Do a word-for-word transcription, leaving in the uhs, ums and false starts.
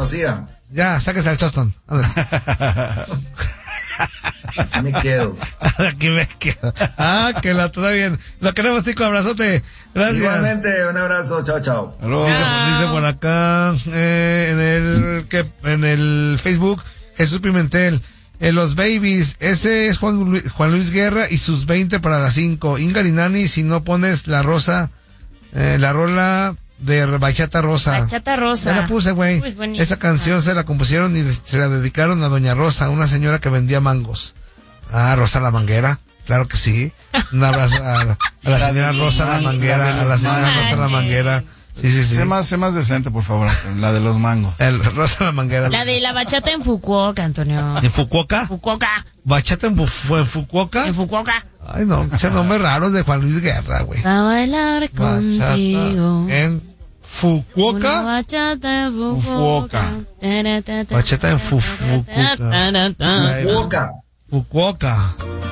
conocía. Ya, sáquese al Choston. Aquí me quedo. Aquí me quedo. Ah, que la todo bien. Lo queremos, Tico, abrazote. Gracias. Igualmente, un abrazo, chao, chao. Dice, dice por acá, eh, en el, que, en el Facebook, Jesús Pimentel. En los babies, ese es Juan Luis, Juan Luis Guerra y sus veinte para las cinco. Ingarinani, si no pones la rosa, eh, la rola de Bachata Rosa. Bachata Rosa. Ya la puse, güey. Esa canción se la compusieron y se la dedicaron a Doña Rosa, una señora que vendía mangos. Ah, Rosa la Manguera. Claro que sí. Un abrazo a, a la señora Rosa la Manguera, a la señora Rosa la Manguera. Sí, sí, sí. Sé más, sé más decente, por favor. La de los mangos. El Rosa la Manguera. La de la bachata en Fukuoka, Antonio. ¿En Fukuoka? Fukuoka. ¿Bachata en, Fu- en Fukuoka? En Fukuoka. Ay, no, ese nombre raro de Juan Luis Guerra, güey. A bailar contigo. En Fukuoka. Una bachata en Fukuoka. Bachata en Fu- Fukuoka. Fukuoka. Fukuoka.